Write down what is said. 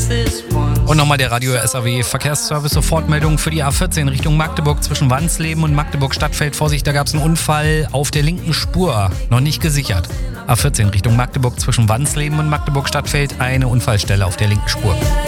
Und nochmal der Radio SAW Verkehrsservice Sofortmeldung für die A14 Richtung Magdeburg zwischen Wansleben und Magdeburg Stadtfeld. Vorsicht, da gab es einen Unfall auf der linken Spur, noch nicht gesichert. A14 Richtung Magdeburg zwischen Wansleben und Magdeburg Stadtfeld, eine Unfallstelle auf der linken Spur.